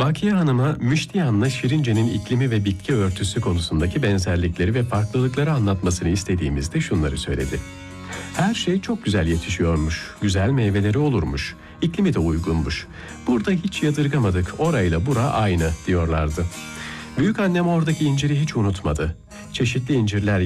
Bakiye Hanım'a Müştiyan'la Şirince'nin iklimi ve bitki örtüsü konusundaki benzerlikleri ve farklılıkları anlatmasını istediğimizde şunları söyledi. Her şey çok güzel yetişiyormuş, güzel meyveleri olurmuş, iklimi de uygunmuş. Burada hiç yadırgamadık, orayla bura aynı diyorlardı. Büyük annem oradaki inciri hiç unutmadı. Çeşitli incirler